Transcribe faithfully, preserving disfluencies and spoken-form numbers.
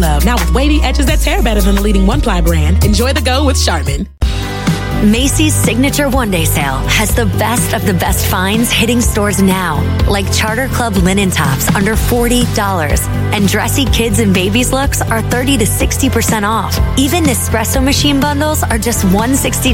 Love. Now with wavy edges that tear better than the leading one-ply brand. Enjoy the go with Charmin. Macy's Signature One Day Sale has the best of the best finds hitting stores now, like Charter Club linen tops under forty dollars, and dressy kids and babies looks are thirty to sixty percent off. Even Nespresso machine bundles are just one hundred sixty-nine